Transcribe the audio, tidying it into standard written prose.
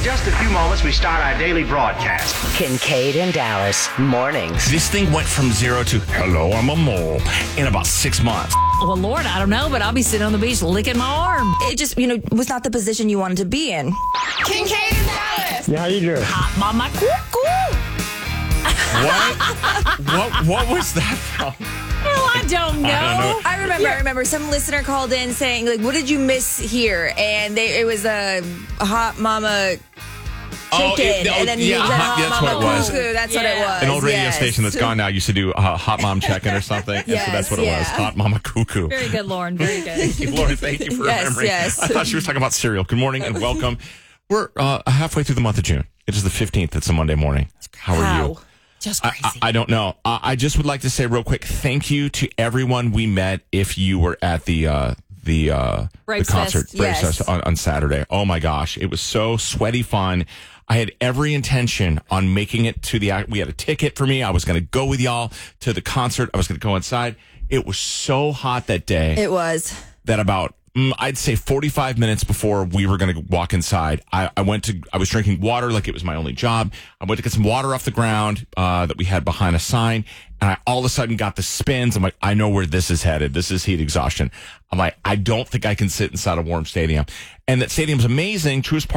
In just a few moments, we start our daily broadcast. Kincaid and Dallas mornings. This thing went from 0 to hello, I'm a mole in about 6 months. Well, Lord, I don't know, but I'll be sitting on the beach licking my arm. It just, was not the position you wanted to be in. Kincaid and Dallas. Yeah, how you doing? Hot mama cuckoo. What was that from? Well, I don't know. I remember some listener called in saying, like, what did you miss here? And it was a hot mama chicken. And then you said hot mama cuckoo. That's what it was. An old radio station that's gone now used to do Hot Mom Check-In or something. Yes, so that's what it was. Hot Mama Cuckoo. Very good, Lauren. Very good. Thank you, Lauren. Thank you for remembering. Yes. I thought she was talking about cereal. Good morning and welcome. We're halfway through the month of June. It is the 15th. It's a Monday morning. How are you? Just crazy. I don't know. I just would like to say real quick, thank you to everyone we met. If you were at the concert, Braves Fest on Saturday. Oh my gosh, it was so sweaty fun. I had every intention on making it to we had a ticket for me. I was going to go with y'all to the concert. I was going to go inside. It was so hot that day. It was. That about, I'd say 45 minutes before we were going to walk inside, I was drinking water like it was my only job. I went to get some water off the ground that we had behind a sign, and I all of a sudden got the spins. I'm like, I know where this is headed. This is heat exhaustion. I'm like, I don't think I can sit inside a warm stadium. And that stadium's amazing. Truist Park